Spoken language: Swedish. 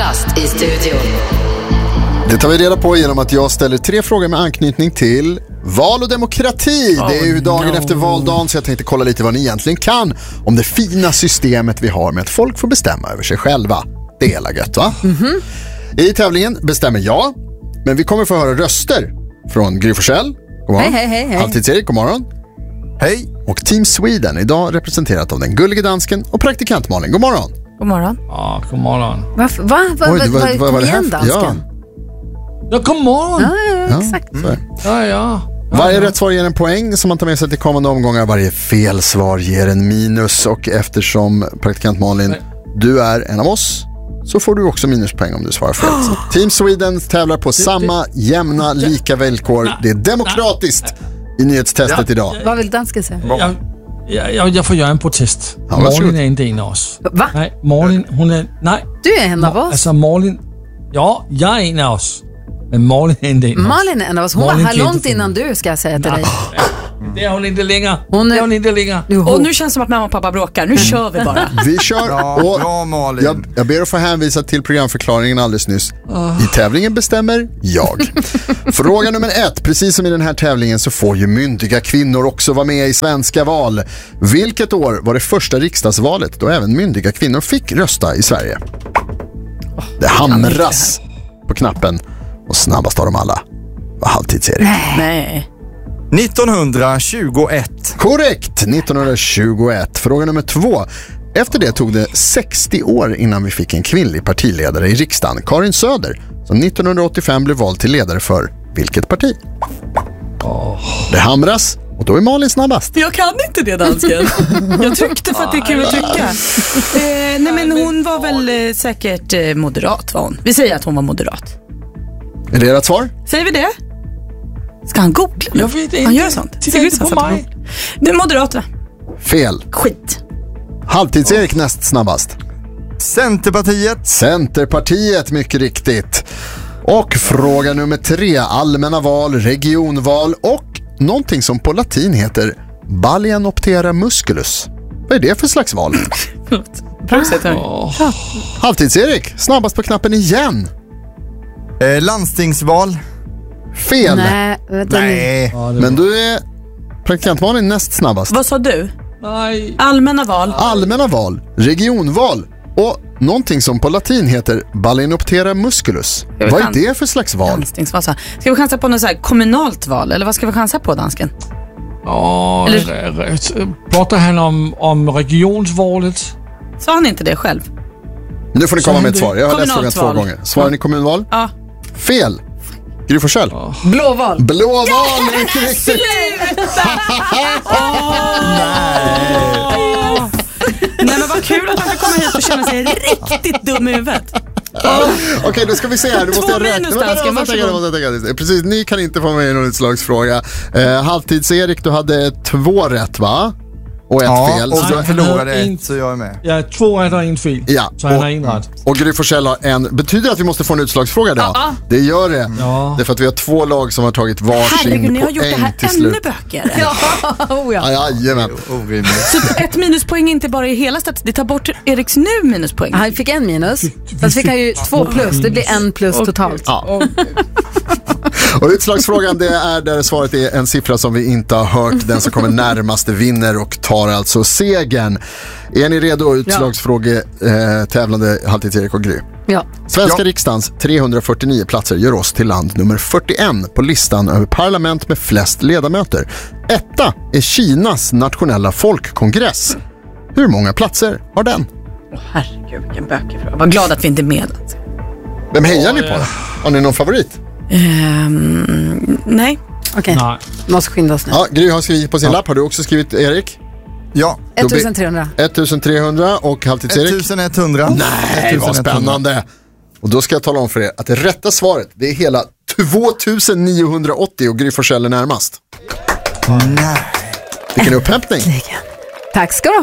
Smartast i studion. Det tar vi reda på genom att jag ställer 3 frågor med anknytning till val och demokrati. Det är ju dagen efter valdagen, så jag tänkte kolla lite vad ni egentligen kan om det fina systemet vi har med att folk får bestämma över sig själva. Det är hela gött, va? I tävlingen bestämmer jag, men vi kommer få höra röster från Gry Forssell. God morgon. Hej. Halvtids-Erik, god morgon. Hej. Och Team Sweden, idag representerat av den gullige dansken och praktikant Malin. God morgon. God morgon. Ja, god morgon. Vad kom igen, dansken? Ja, god morgon. Ja, exakt. Ja. Varje rätt svar ger en poäng som man tar med sig till kommande omgångar. Varje fel svar ger en minus. Och eftersom praktikant Malin, du är en av oss, så får du också minuspoäng om du svarar fel. Så Team Sweden tävlar på samma jämna, lika villkor. Det är demokratiskt i nyhetstestet idag. Vad vill dansken säga? Jag får göra en protest. Ja, varsågod. Malin är inte en av oss. Va? Nej, Malin, hon är... Nej. Du är en av oss. Alltså Malin... Ja, jag är en av oss. Men Malin är inte en av oss. Malin är en av oss. Hon var här långt innan du, ska jag säga till dig. Det är hon inte längre. Hon är... Och nu känns det som att mamma och pappa bråkar. Nu kör vi bara. Vi kör. Ja, bra Malin. Jag ber att få hänvisa till programförklaringen alldeles nyss. I tävlingen bestämmer jag. Fråga nummer 1. Precis som i den här tävlingen så får ju myndiga kvinnor också vara med i svenska val. Vilket år var det första riksdagsvalet då även myndiga kvinnor fick rösta i Sverige? Det hamras på knappen och snabbast av dem alla var Halvtids-Erik. Nej. 1921. Korrekt, 1921. Fråga nummer 2. Efter det tog det 60 år innan vi fick en kvinnlig partiledare i riksdagen, Karin Söder, som 1985 blev vald till ledare för vilket parti? Det hamras och då är Malin snabbast. Jag kan inte det, dansken. Jag tryckte för att det är kul att trycka. Nej, men hon var väl säkert moderat, var hon. Vi säger att hon var moderat. Är det rätt svar? Säger vi det? Ska han googla? Jag vet inte. Han gör sånt. Titta inte på mig. Du är moderat, va? Fel. Skit. Halvtids-Erik näst snabbast. Centerpartiet. Centerpartiet, mycket riktigt. Och fråga nummer 3. Allmänna val, regionval och någonting som på latin heter Balaenoptera musculus. Vad är det för slags val? Halvtids-Erik, snabbast på knappen igen. Landstingsval. Fel. Nej. Men du är praktikantvalin näst snabbast. Vad sa du? Nej. Allmänna val. Allmänna val, regionval och någonting som på latin heter Balaenoptera musculus. Vad är det för slags val? Landstingsval. Ska vi chansa på något så här kommunalt val? Eller vad ska vi chansa på, dansken? Pratar han om regionsvalet? Sa han inte det själv? Nu får ni komma med ett svar. Jag har läst frågan 2 gånger. Svarar ni kommunval? Ja. Fel. Gry Forssell. Blåval. Blåval, mycket riktigt. Nej, men vad kul att man får komma hit och känna sig riktigt dum i huvudet. Okej, då ska vi se här. Du måste jag räkna. Minus, Precis, ni kan inte få med i någon utslagsfråga. Halvtids-Erik, du hade 2 rätt, va? Och 1 fel. Och Så så förlorade ett, så jag är med. Ja, 2 rätt och 1 fel. Ja, så han har en rätt. Och Gry Forssell har en. Betyder det att vi måste få en utslagsfråga då? Det gör det. Ja. Det är för att vi har 2 lag som har tagit varsin Herregud, ni har gjort det poäng här till ännu slut. bökigare. Jajamän. Orimligt. Så 1 minuspoäng inte bara i hela stats. Det tar bort Eriks nu minuspoäng. Han fick 1 minus. Fast fick han ju 2 plus. Det blir 1 plus totalt. Ja. Och utslagsfrågan, det är där svaret är en siffra som vi inte har hört. Den som kommer närmast vinner och tar alltså segern. Är ni redo? Utslagsfråge tävlande Halvtids-Erik och Gry. Ja. Svenska riksdagens 349 platser gör oss till land nummer 41 på listan över parlament med flest ledamöter. Etta är Kinas nationella folkkongress. Hur många platser har den? Herregud, vilken bökig fråga. Var glad att vi inte är med. Vem hejar ni på? Har ni någon favorit? Nej. Okej, måste skynda oss nu. Ja, Gry har skrivit på sin lapp. Har du också skrivit, Erik? Ja. 1300. 1300 och Halvtids-Erik? 1100. Nej, vad spännande. Och då ska jag tala om för er att det rätta svaret, det är hela 2980 och Gry Forssell är närmast. Nej. Vilken upphämtning. Tack ska du ha.